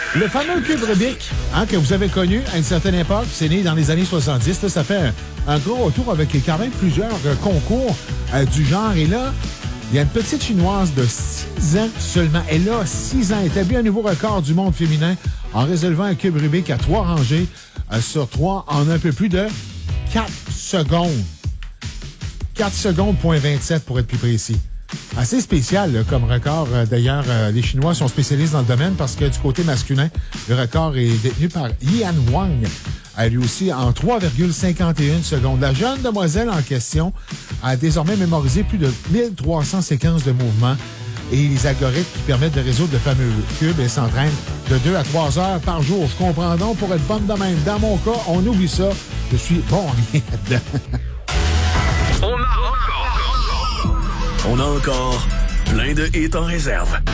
Le fameux cube Rubik, que vous avez connu à une certaine époque, c'est né dans les années 70. Là, ça fait un gros retour avec quand même plusieurs concours du genre. Et là, il y a une petite Chinoise de 6 ans seulement. Elle a 6 ans, établit un nouveau record du monde féminin en résolvant un cube Rubik à 3 rangées sur 3 en un peu plus de 4 secondes. 4 secondes, point 27 pour être plus précis. Assez spécial là, comme record. D'ailleurs, les Chinois sont spécialistes dans le domaine parce que du côté masculin, le record est détenu par Yan Wang. Lui aussi en 3,51 secondes. La jeune demoiselle en question a désormais mémorisé plus de 1300 séquences de mouvements et les algorithmes qui permettent de résoudre le fameux cube. Elle s'entraîne de 2 à 3 heures par jour. Je comprends donc pour être bonne de même. Dans mon cas, on oublie ça. Je suis bon rien dedans. On a encore plein de hits en réserve.